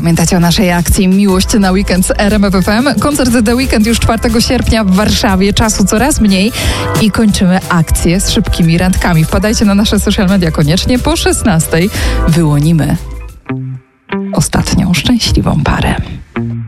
Pamiętacie o naszej akcji Miłość na weekend z RMF FM? Koncert The Weekend już 4 sierpnia w Warszawie. Czasu coraz mniej i kończymy akcję z szybkimi randkami. Wpadajcie na nasze social media koniecznie. Po 16 wyłonimy ostatnią szczęśliwą parę.